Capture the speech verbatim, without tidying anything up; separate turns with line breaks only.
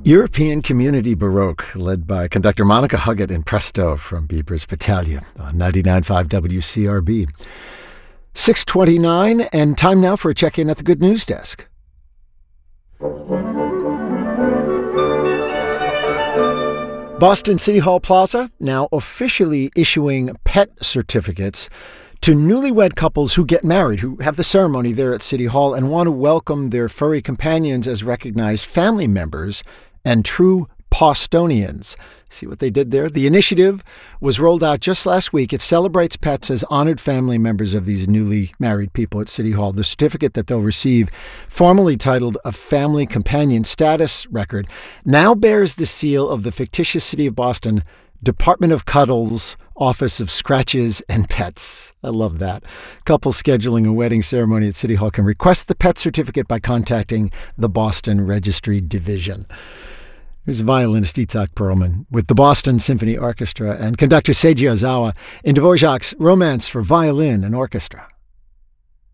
European Community Baroque, led by conductor Monica Huggett in Presto from Bieber's Battalion on ninety-nine point five W C R B. six twenty-nine, and time now for a check-in at the Good News Desk. Boston City Hall Plaza now officially issuing pet certificates to newlywed couples who get married, who have the ceremony there at City Hall and want to welcome their furry companions as recognized family members and true Bostonians. See what they did there? The initiative was rolled out just last week. It celebrates pets as honored family members of these newly married people at City Hall. The certificate that they'll receive, formally titled a Family Companion Status Record, now bears the seal of the fictitious city of Boston Department of Cuddles, Office of Scratches and Pets. I love that. Couples scheduling a wedding ceremony at City Hall can request the pet certificate by contacting the Boston Registry Division. Here's violinist Itzhak Perlman with the Boston Symphony Orchestra and conductor Seiji Ozawa in Dvorak's Romance for Violin and Orchestra.